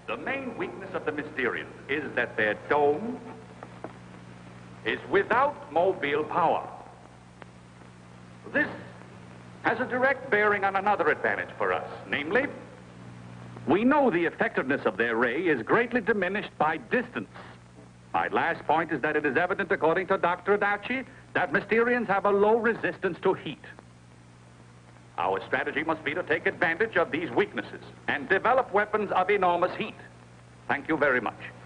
The main weakness of the Mysterians is that their dome is without mobile power. This has a direct bearing on another advantage for us, namely, we know the effectiveness of their ray is greatly diminished by distance. My last point is that it is evident, according to Dr. Adachi, that Mysterians have a low resistance to heat. Our strategy must be to take advantage of these weaknesses and develop weapons of enormous heat. Thank you very much.